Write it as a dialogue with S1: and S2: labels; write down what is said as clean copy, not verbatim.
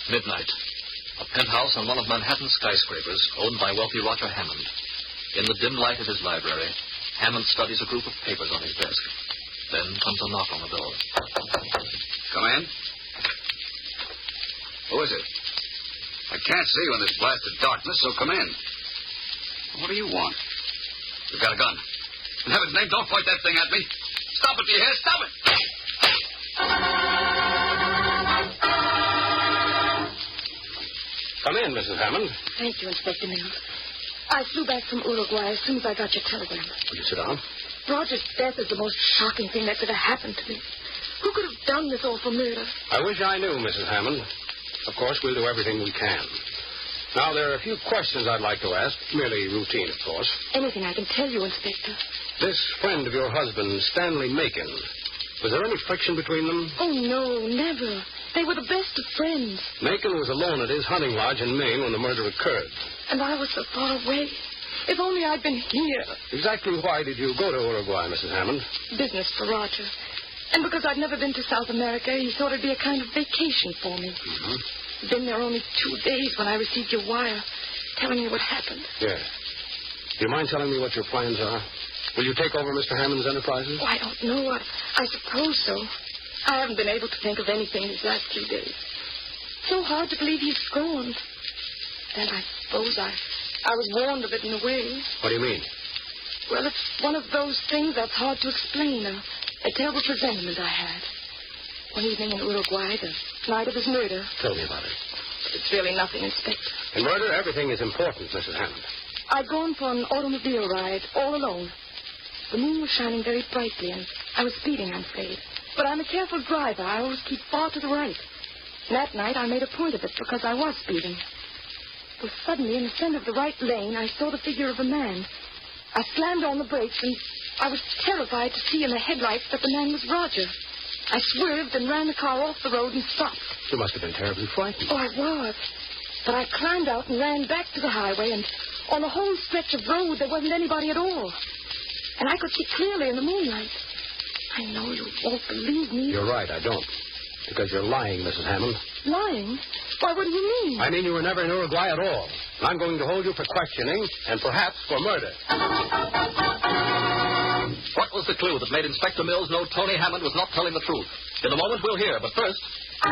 S1: Midnight. A penthouse on one of Manhattan's skyscrapers owned by wealthy Roger Hammond. In the dim light of his library, Hammond studies a group of papers on his desk. Then comes a knock on the door.
S2: Come in. Who is it? I can't see you in this blasted darkness, so come in. What do you want? You've got a gun. In heaven's name, don't point that thing at me. Stop it, do you hear? Stop it!
S3: Come in, Mrs. Hammond.
S4: Thank you, Inspector Mills. I flew back from Uruguay as soon as I got your telegram.
S3: Will you sit down?
S4: Roger's death is the most shocking thing that could have happened to me. Who could have done this awful murder?
S3: I wish I knew, Mrs. Hammond. Of course, we'll do everything we can. Now, there are a few questions I'd like to ask. Merely routine, of course.
S4: Anything I can tell you, Inspector.
S3: This friend of your husband, Stanley Macon, was there any friction between them?
S4: Oh, no, never. They were the best of friends.
S3: Macon was alone at his hunting lodge in Maine when the murder occurred.
S4: And I was so far away. If only I'd been here.
S3: Exactly why did you go to Uruguay, Mrs. Hammond?
S4: Business for Roger. And because I'd never been to South America, he thought it'd be a kind of vacation for me.
S3: Mm-hmm.
S4: Been there only 2 days when I received your wire telling me what happened.
S3: Yes. Do you mind telling me what your plans are? Will you take over Mr. Hammond's enterprises?
S4: Oh, I don't know. I suppose so. I haven't been able to think of anything these last few days. So hard to believe he's gone. Then I suppose I was warned of it in a way.
S3: What do you mean?
S4: Well, it's one of those things that's hard to explain. A terrible presentiment I had. One evening in Uruguay, the night of his murder.
S3: Tell me about it.
S4: It's really nothing, Inspector.
S3: In murder, everything is important, Mrs. Hammond.
S4: I'd gone for an automobile ride, all alone. The moon was shining very brightly, and I was speeding, I'm afraid. But I'm a careful driver. I always keep far to the right. And that night, I made a point of it because I was speeding. But suddenly, in the center of the right lane, I saw the figure of a man. I slammed on the brakes, and I was terrified to see in the headlights that the man was Roger. I swerved and ran the car off the road and stopped.
S3: You must have been terribly frightened.
S4: Oh, I was. But I climbed out and ran back to the highway, and on the whole stretch of road, there wasn't anybody at all. And I could see clearly in the moonlight. I know you won't believe me.
S3: You're right, I don't. Because you're lying, Mrs. Hammond.
S4: Lying? Why, what do you mean?
S3: I mean you were never in Uruguay at all. And I'm going to hold you for questioning and perhaps for murder.
S1: What was the clue that made Inspector Mills know Tony Hammond was not telling the truth? In a moment, we'll hear, but first...